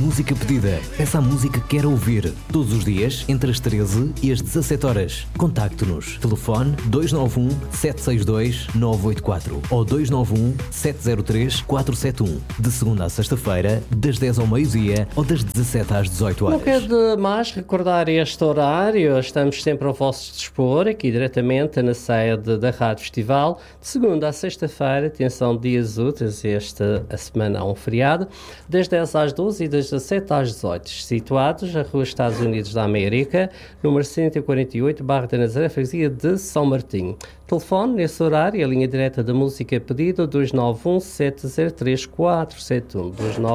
música pedida. Peça a música que quer ouvir. Todos os dias, entre as 13 e as 17 horas. Contacte-nos. Telefone 291 762 984 ou 291 703 471. De segunda a sexta-feira, das 10 ao meio-dia ou das 17 às 18 horas. Não quero de mais recordar este horário. Estamos sempre ao vosso dispor, aqui diretamente na sede da Rádio Festival. De segunda a sexta-feira, atenção, dias úteis, esta a semana há um feriado, das 10 às 12 e das 17 às 18. Situados na Rua Estados Unidos da América, número 148, Barra da Nazaré, freguesia de São Martinho. Telefone, nesse horário, a linha direta da música pedida, 291-703-471.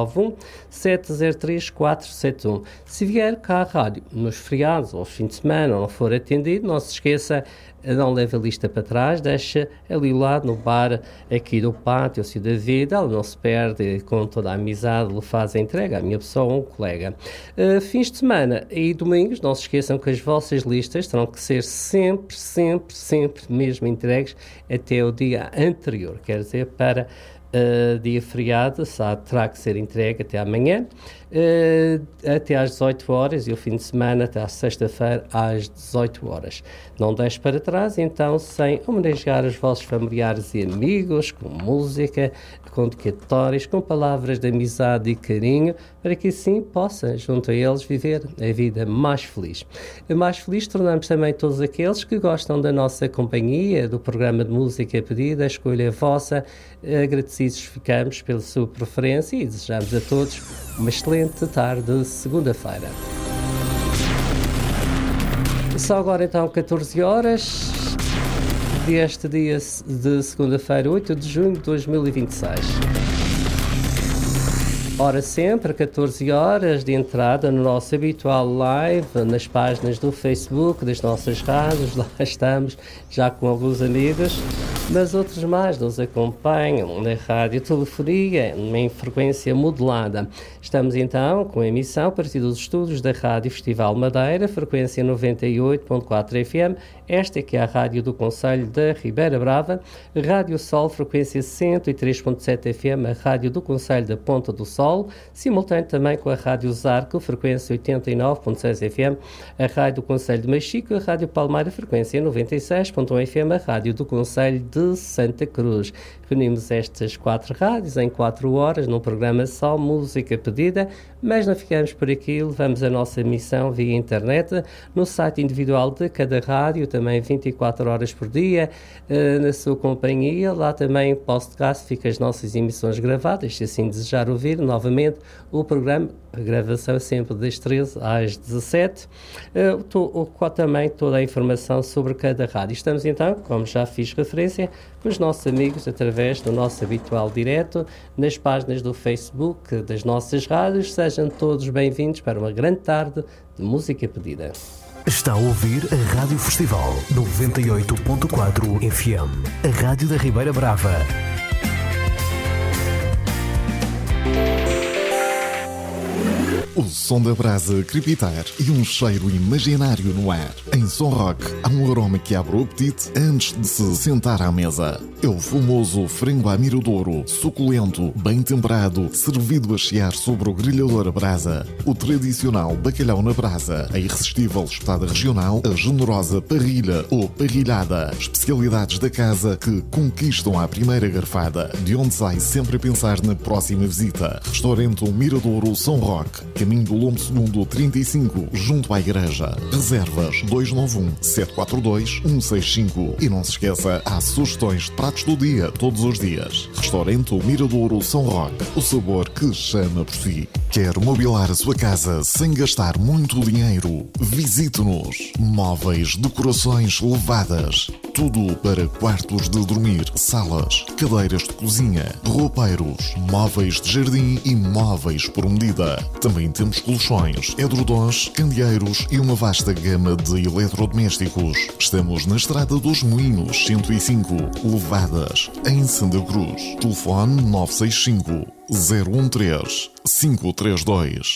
291-703-471. Se vier cá à rádio, nos feriados ou fim de semana, ou não for atendido, não se esqueça, não leve a lista para trás, deixa ali ao lado no bar aqui do Pátio Cio da Vida, ela não se perde, com toda a amizade lhe faz a entrega, a minha pessoa ou um colega. Fins de semana e domingos, não se esqueçam que as vossas listas terão que ser sempre mesmo entregues até o dia anterior, quer dizer, para dia feriado, terá que ser entregue até amanhã, até às 18 horas e o fim de semana até à sexta-feira às 18 horas. Não deixe para trás, então, sem homenagear os vossos familiares e amigos, com música, com dedicatórios, com palavras de amizade e carinho, para que assim possa, junto a eles, viver a vida mais feliz. Mais feliz tornamos também todos aqueles que gostam da nossa companhia, do programa de música pedida, a escolha é vossa. Agradecidos ficamos pela sua preferência e desejamos a todos uma excelente tarde de segunda-feira. Só agora então 14 horas deste dia de segunda-feira, 8 de junho de 2026. Hora sempre, 14 horas de entrada no nosso habitual live, nas páginas do Facebook, das nossas rádios, lá estamos, já com alguns amigos, mas outros mais nos acompanham na rádio-telefonia, em frequência modelada. Estamos então com a emissão a partir dos estúdios da Rádio Festival Madeira, frequência 98.4 FM, esta que é a rádio do Concelho da Ribeira Brava, Rádio Sol, frequência 103.7 FM, a rádio do Concelho da Ponta do Sol, simultâneo também com a Rádio Zarco, frequência 89.6 FM, a rádio do Concelho de Machico, a Rádio Palmeira, frequência 96.1 FM, a rádio do Concelho de Santa Cruz. Reunimos estas 4 rádios em 4 horas num programa só, música pedida, mas não ficamos por aqui, levamos a nossa missão via internet, no site individual de cada rádio, também 24 horas por dia, na sua companhia. Lá também, podcast, fica as nossas emissões gravadas, se assim desejar ouvir novamente o programa, a gravação sempre das 13 às 17, também toda a informação sobre cada rádio. Estamos então, como já fiz referência, com os nossos amigos através do nosso habitual direto, nas páginas do Facebook das nossas rádios. Sejam todos bem-vindos para uma grande tarde de música pedida. Está a ouvir a Rádio Festival 98.4 FM, a rádio da Ribeira Brava. O som da brasa crepitar e um cheiro imaginário no ar. Em Som Rock há um aroma que abre o apetite antes de se sentar à mesa. É o famoso frango à miradouro, suculento, bem temperado, servido a chiar sobre o grelhador a brasa. O tradicional bacalhau na brasa, a irresistível espetada regional, a generosa parrilha ou parrilhada. Especialidades da casa que conquistam à primeira garfada, de onde sai sempre a pensar na próxima visita. Restaurante Miradouro Som Rock, caminho do Lombo Segundo 35, junto à igreja. Reservas 291-742-165. E não se esqueça, há sugestões de pratos do dia, todos os dias. Restaurante Miradouro São Roque, o sabor que chama por si. Quer mobilar a sua casa sem gastar muito dinheiro? Visite-nos. Móveis, decorações levadas. Tudo para quartos de dormir, salas, cadeiras de cozinha, roupeiros, móveis de jardim e móveis por medida. Também temos colchões, edredons, candeeiros e uma vasta gama de eletrodomésticos. Estamos na Estrada dos Moinhos, 105, Levadas, em Santa Cruz. Telefone 965 013 532.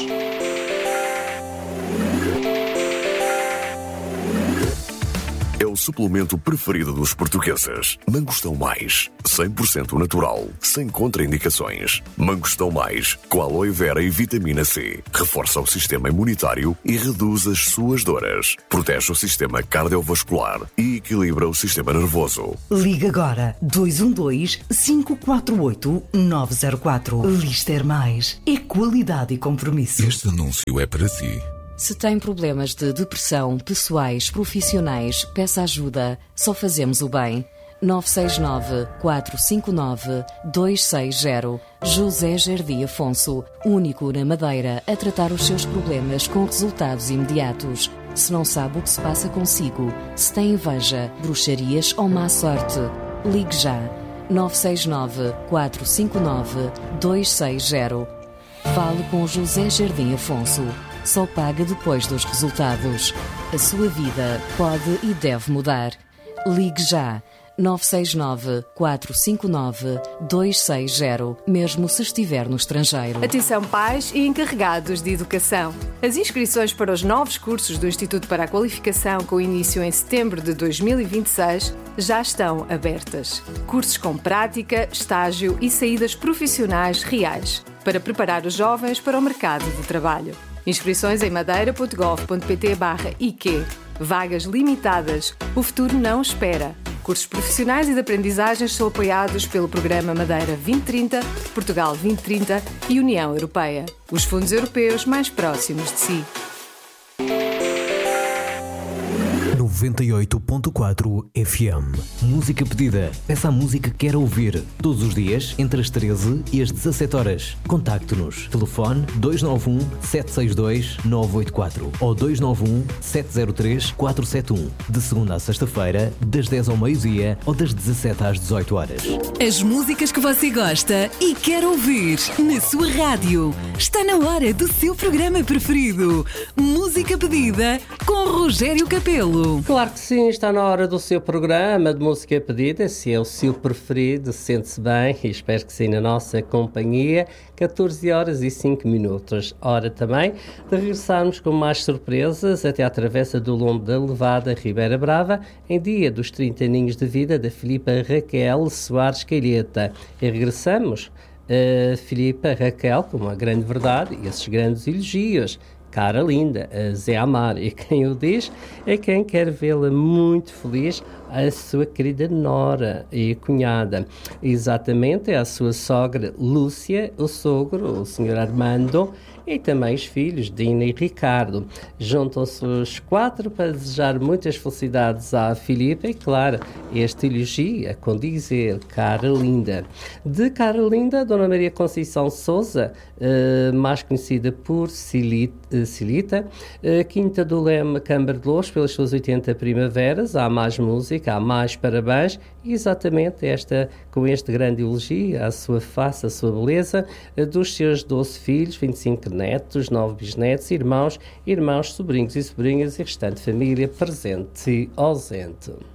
suplemento preferido dos portugueses. Mangostão Mais, 100% natural, sem contraindicações. Mangostão Mais, com aloe vera e vitamina C. Reforça o sistema imunitário e reduz as suas dores. Protege o sistema cardiovascular e equilibra o sistema nervoso. Liga agora 212-548-904. Lister Mais é qualidade e compromisso. Este anúncio é para si. Se tem problemas de depressão, pessoais, profissionais, peça ajuda. Só fazemos o bem. 969-459-260. José Jardim Afonso, único na Madeira a tratar os seus problemas com resultados imediatos. Se não sabe o que se passa consigo, se tem inveja, bruxarias ou má sorte, ligue já. 969-459-260. Fale com José Jardim Afonso. Só paga depois dos resultados. A sua vida pode e deve mudar. Ligue já. 969-459-260, mesmo se estiver no estrangeiro. Atenção pais e encarregados de educação. As inscrições para os novos cursos do Instituto para a Qualificação, com início em setembro de 2026, já estão abertas. Cursos com prática, estágio e saídas profissionais reais, para preparar os jovens para o mercado de trabalho. Inscrições em madeira.gov.pt/IQ. Vagas limitadas. O futuro não espera. Cursos profissionais e de aprendizagens são apoiados pelo Programa Madeira 2030, Portugal 2030 e União Europeia. Os fundos europeus mais próximos de si. 98.4 FM. Música pedida. Peça a música que quer ouvir. Todos os dias, entre as 13 e as 17 horas. Contacte-nos. Telefone 291-762-984 ou 291-703-471. De segunda a sexta-feira, das 10 ao meio-dia ou das 17 às 18 horas. As músicas que você gosta e quer ouvir na sua rádio. Está na hora do seu programa preferido. Música pedida com Rogério Capelo. Claro que sim, está na hora do seu programa de música pedida. Se é o seu preferido, sente-se bem e espero que sim na nossa companhia. 14 horas e 5 minutos. Hora também de regressarmos com mais surpresas até à travessa do lombo da Levada Ribeira Brava, em dia dos 30 aninhos de vida da Filipa Raquel Soares Calheta. E regressamos a Filipa Raquel com uma grande verdade e esses grandes elogios. Cara linda, a Zé Amar, e quem o diz é quem quer vê-la muito feliz, a sua querida nora e cunhada. Exatamente, é a sua sogra Lúcia, o sogro, o senhor Armando, e também os filhos, Dina e Ricardo. Juntam-se os quatro para desejar muitas felicidades à Filipa e, claro, este elogio a condizer, cara linda. De cara linda, Dona Maria Conceição Sousa, mais conhecida por Silita, Quinta do Leme, Câmara de Louros, pelas suas 80 primaveras. Há mais música, há mais parabéns, e exatamente com este grande elogio à sua face, à sua beleza, dos seus 12 filhos, 25 netos, 9 bisnetos, irmãos, sobrinhos e sobrinhas e restante família presente e ausente.